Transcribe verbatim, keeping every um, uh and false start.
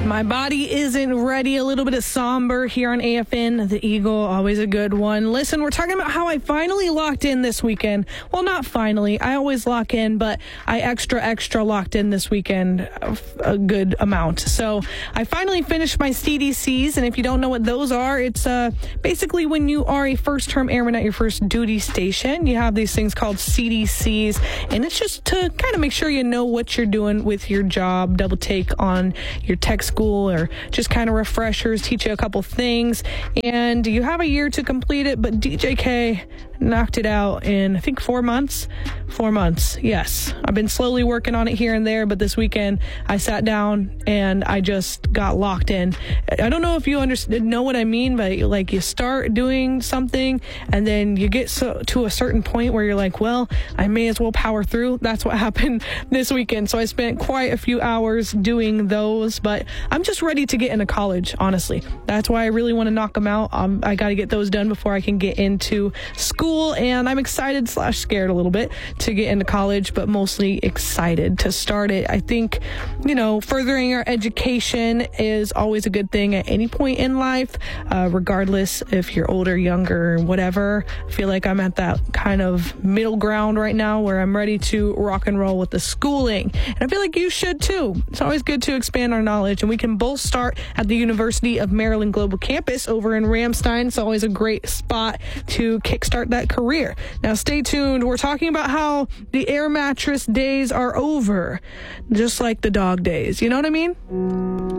My body isn't ready. A little bit of somber here on A F N. The Eagle, always a good one. Listen, we're talking about how I finally locked in this weekend. Well, not finally. I always lock in, but I extra, extra locked in this weekend a good amount. So I finally finished my C D Cs, and if you don't know what those are, it's uh, basically when you are a first-term airman at your first duty station, you have these things called C D Cs, and it's just to kind of make sure you know what you're doing with your job, double take on your tech school, or just kind of refreshers, teach you a couple things, and you have a year to complete it, but D J K knocked it out in, I think, four months. Four months, yes. I've been slowly working on it here and there, but this weekend I sat down and I just got locked in. I don't know if you understand, know what I mean, but like you start doing something and then you get so, to a certain point where you're like, well, I may as well power through. That's what happened this weekend. So I spent quite a few hours doing those, but I'm just ready to get into college, honestly. That's why I really want to knock them out. Um, I got to get those done before I can get into school. And I'm excited slash scared a little bit to get into college, but mostly excited to start it. I think, you know, furthering our education is always a good thing at any point in life, uh, regardless if you're older, younger, whatever. I feel like I'm at that kind of middle ground right now where I'm ready to rock and roll with the schooling. And I feel like you should too. It's always good to expand our knowledge, and we can both start at the University of Maryland Global Campus over in Ramstein. It's always a great spot to kickstart that career. Now stay tuned. We're talking about how the air mattress days are over, just like the dog days. You know what I mean?